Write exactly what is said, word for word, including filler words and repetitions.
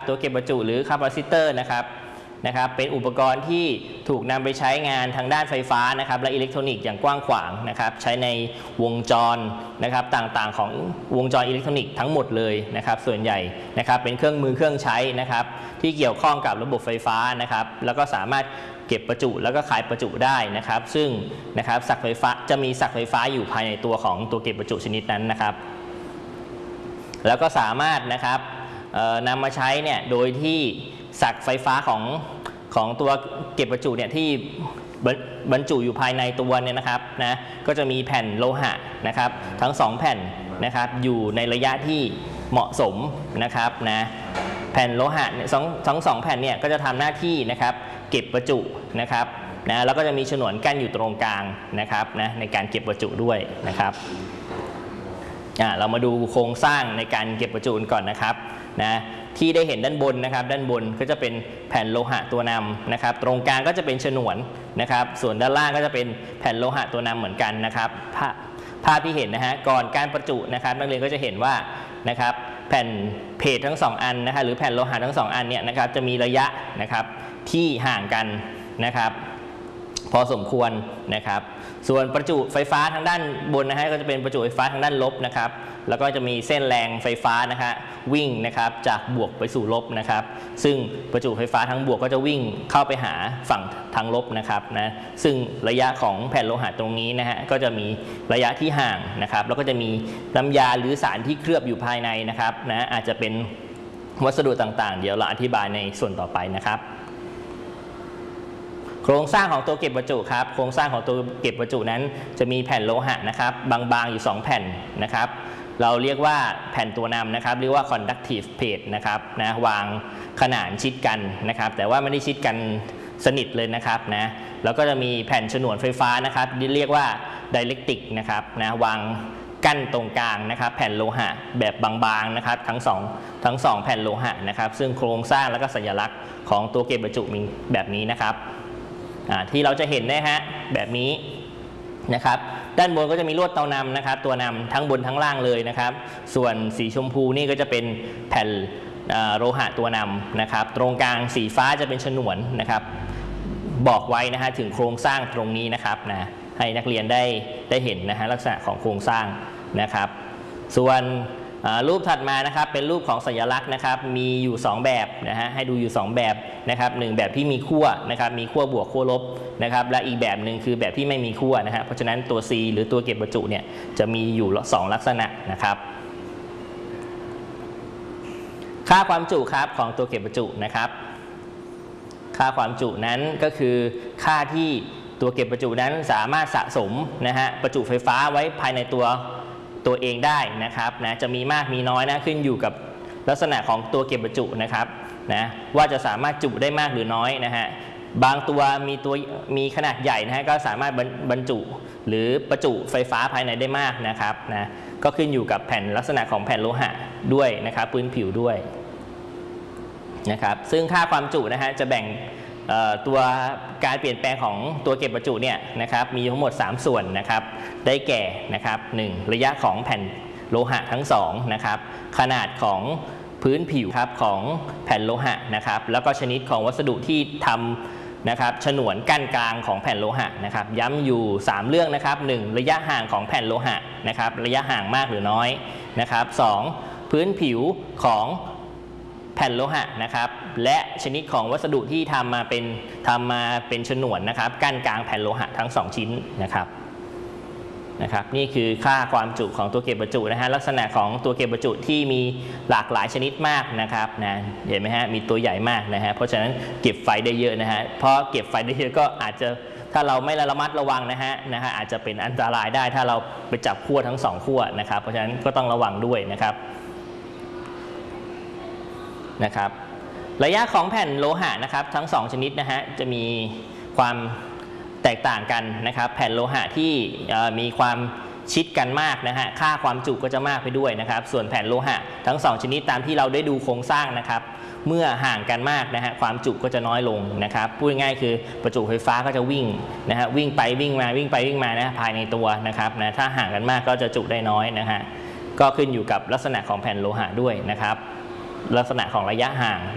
ตัวเก็บบรรจุหรือคาปาซิเตอร์นะครับนะครับเป็นอุปกรณ์ที่ถูกนำไปใช้งานทางด้านไฟฟ้านะครับและอิเล็กทรอนิกส์อย่างกว้างขวางนะครับใช้ในวงจรนะครับต่างๆของวงจรอิเล็กทรอนิกส์ทั้งหมดเลยนะครับส่วนใหญ่นะครับเป็นเครื่องมือเครื่องใช้นะครับที่เกี่ยวข้องกับระบบไฟฟ้านะครับแล้วก็สามารถเก็บประจุแล้วก็ขายประจุได้นะครับซึ่งนะครับสักไฟฟ้าจะมีสักไฟฟ้าอยู่ภายในตัวของตัวเก็บประจุชนิดนั้นนะครับแล้วก็สามารถนะครับนำมาใช้เนี่ยโดยที่สักไฟฟ้าของของตัวเก็บประจุเนี่ยที่บรรจุอยู่ภายในตัวเนี่ยนะครับนะก็จะมีแผ่นโลหะนะครับทั้งสองแผ่นนะครับอยู่ในระยะที่เหมาะสมนะครับนะแผ่นโลหะสองทั้งสองแผ่นเนี่ยก็จะทำหน้าที่นะครับเก็บประจุนะครับนะแล้วก็จะมีฉนวนกั้นอยู่ตรงกลางนะครับนะในการเก็บประจุด้วยนะครับอ่าเรามาดูโครงสร้างในการเก็บประจุก่อนนะครับนะที่ได้เห็นด้านบนนะครับด้านบนก็จะเป็นแผ่นโลหะตัวนำนะครับตรงกลางก็จะเป็นฉนวนนะครับส่วนด้านล่างก็จะเป็นแผ่นโลหะตัวนำเหมือนกันนะครับภาพภาพที่เห็นนะฮะก่อนการประจุนะครับนักเรียนก็จะเห็นว่านะครับแผ่นเพจทั้งสองอันนะฮะหรือแผ่นโลหะทั้งสองอันเนี่ยนะครับจะมีระยะนะครับที่ห่างกันนะครับพอสมควรนะครับส่วนประจุไฟฟ้าทางด้านบนนะฮะก็จะเป็นประจุไฟฟ้าทางด้านลบนะครับแล้วก็จะมีเส้นแรงไฟฟ้านะฮะวิ่งนะครับจากบวกไปสู่ลบนะครับซึ่งประจุไฟฟ้าทั้งบวกก็จะวิ่งเข้าไปหาฝั่งทางลบนะครับนะซึ่งระยะของแผ่นโลหะตรงนี้นะฮะก็จะมีระยะที่ห่างนะครับแล้วก็จะมีน้ำยาหรือสารที่เคลือบอยู่ภายในนะครับนะอาจจะเป็นวัสดุต่างๆเดี๋ยวเราอธิบายในส่วนต่อไปนะครับโครงสร้างของตัวเก็บประจุครับโครงสร้างของตัวเก็บประจุนั้นจะมีแผ่นโลหะนะครับบางๆอยู่สองแผ่นนะครับเราเรียกว่าแผ่นตัวนำนะครับเรียกว่า conductive plate นะครับนะวางขนานชิดกันนะครับแต่ว่าไม่ได้ชิดกันสนิทเลยนะครับนะแล้วก็จะมีแผ่นฉนวนไฟฟ้านะครับที่เรียกว่า dielectric นะครับนะวางกั้นตรงกลางนะครับแผ่นโลหะแบบบางๆนะครับทั้งสองทั้งสองแผ่นโลหะนะครับซึ่งโครงสร้างและก็สัญลักษณ์ของตัวเก็บประจุมีแบบนี้นะครับที่เราจะเห็นนะฮะแบบนี้นะครับด้านบนก็จะมีลวดเตานำนะครับตัวนำทั้งบนทั้งล่างเลยนะครับส่วนสีชมพูนี่ก็จะเป็นแผ่นโลหะตัวนำนะครับตรงกลางสีฟ้าจะเป็นฉนวนนะครับบอกไว้นะฮะถึงโครงสร้างตรงนี้นะครับนะให้นักเรียนได้ได้เห็นนะฮะลักษณะของโครงสร้างนะครับส่วนรูปถัดมานะครับเป็นรูปของสัญลักษณ์นะครับมีอยู่สองแบบนะฮะให้ดูอยู่สองแบบนะครับหนึ่งแบบที่มีขั้วนะครับมีขั้วบวกขั้วลบนะครับและอีกแบบหนึ่งคือแบบที่ไม่มีขั้วนะฮะเพราะฉะนั้นตัว C หรือตัวเก็บประจุเนี่ยจะมีอยู่สองลักษณะนะครับค่าความจุครับของตัวเก็บประจุนะครับค่าความจุนั้นก็คือค่าที่ตัวเก็บประจุนั้นสามารถสะสมนะฮะประจุไฟฟ้าไว้ภายในตัวตัวเองได้นะครับนะจะมีมากมีน้อยนะขึ้นอยู่กับลักษณะของตัวเก็บประจุนะครับนะว่าจะสามารถจุได้มากหรือน้อยนะฮะบางตัวมีตัวมีขนาดใหญ่นะฮะก็สามารถบรรจุหรือประจุไฟฟ้าภายในได้มากนะครับนะก็ขึ้นอยู่กับแผ่นลักษณะของแผ่นโลหะด้วยนะครับพื้นผิวด้วยนะครับซึ่งค่าความจุนะฮะจะแบ่งตัวการเปลี่ยนแปลงของตัวเก็บประจุเนี่ยนะครับมีทั้งหมดสามส่วนนะครับได้แก่นะครับหนึ่งระยะของแผ่นโลหะทั้งสองนะครับขนาดของพื้นผิวครับของแผ่นโลหะนะครับแล้วก็ชนิดของวัสดุที่ทำนะครับฉนวนกั้นกลางของแผ่นโลหะนะครับย้ำอยู่สามเรื่องนะครับหนึ่งระยะห่างของแผ่นโลหะนะครับระยะห่างมากหรือน้อยนะครับสองพื้นผิวของแผ่นโลหะนะครับและชนิดของวัสดุที่ทำมาเป็นทำมาเป็นฉนวนนะครับกั้นกลางแผ่นโลหะทั้งสองชิ้นนะครับนะครับนี่คือค่าความจุของตัวเก็บประจุนะฮะลักษณะของตัวเก็บประจุที่มีหลากหลายชนิดมากนะครับนะเห็นไหมฮะมีตัวใหญ่มากนะฮะเพราะฉะนั้นเก็บไฟได้เยอะนะฮะเพราะเก็บไฟได้เยอะก็อาจจะถ้าเราไม่ระมัดระวังนะฮะนะฮะอาจจะเป็นอันตรายได้ถ้าเราไปจับขั้วทั้งสองขั้วนะครับเพราะฉะนั้นก็ต้องระวังด้วยนะครับนะครับระยะของแผ่นโลหะนะครับทั้งสองชนิดนะฮะจะมีความแตกต่างกันนะครับแผ่นโลหะที่มีความชิดกันมากนะฮะค่าความจุก็จะมากไปด้วยนะครับส่วนแผ่นโลหะทั้งสองชนิดตามที่เราได้ดูโครงสร้างนะครับเมื่อห่างกันมากนะฮะความจุก็จะน้อยลงนะครับพูดง่ายๆคือประจุไฟฟ้าก็จะวิ่งนะฮะวิ่งไปวิ่งมาวิ่งไปวิ่งมานะภายในตัวนะครับนะถ้าห่างกันมากก็จะจุได้น้อยนะฮะก็ขึ้นอยู่กับลักษณะของแผ่นโลหะด้วยนะครับลักษณะของระยะห่าง